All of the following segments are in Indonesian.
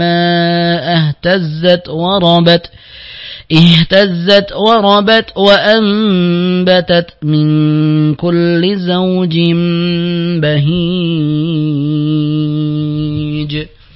اهتزت وربت وأنبتت من كل زوج بهيج.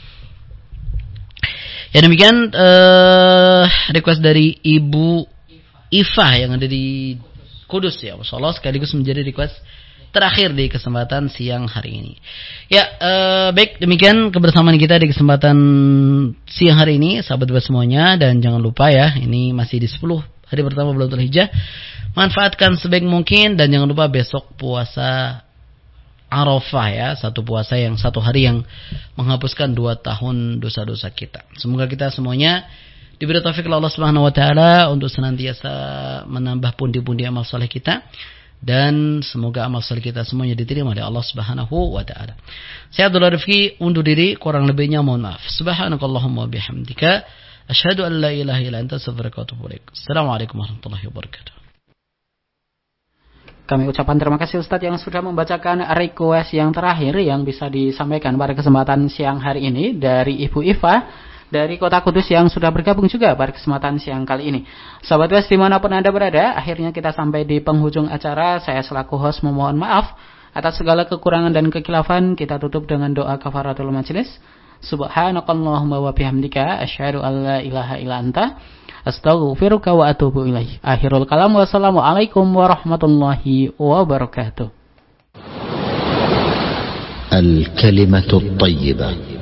Ya demikian request dari Ibu Ifah yang ada di Kudus ya, Masya sekaligus menjadi request terakhir di kesempatan siang hari ini. Ya, baik demikian kebersamaan kita di kesempatan siang hari ini, sahabat semuanya, dan jangan lupa ya, ini masih di 10 hari pertama bulan Dzulhijjah. Manfaatkan sebaik mungkin dan jangan lupa besok puasa Arafah ya, satu puasa yang satu hari yang menghapuskan 2 tahun dosa-dosa kita. Semoga kita semuanya diberi taufik oleh Allah Subhanahu wa taala untuk senantiasa menambah pundi-pundi amal saleh kita, dan semoga amal saleh kita semuanya diterima oleh Allah Subhanahu wa taala. Saya Abdullah Rifki undur diri, kurang lebihnya mohon maaf. Subhanakallahumma bihamdika asyhadu an la ilaha illa anta astaghfiruka wa atubu ilaik. Assalamualaikum warahmatullahi wabarakatuh. Kami ucapkan terima kasih Ustadz yang sudah membacakan request yang terakhir yang bisa disampaikan pada kesempatan siang hari ini dari Ibu Iva dari Kota Kudus yang sudah bergabung juga pada kesempatan siang kali ini. Sahabat Wes dimanapun Anda berada, akhirnya kita sampai di penghujung acara. Saya selaku host memohon maaf atas segala kekurangan dan kekhilafan. Kita tutup dengan doa kafaratul majelis. Subhanakallahumma wa bihamdika asyhadu an la ilaha illa anta astaghfiruka wa atubu ilaik. Akhirul kalam, wassalamualaikum warahmatullahi wabarakatuh. Al-kalimatu at-thayyibah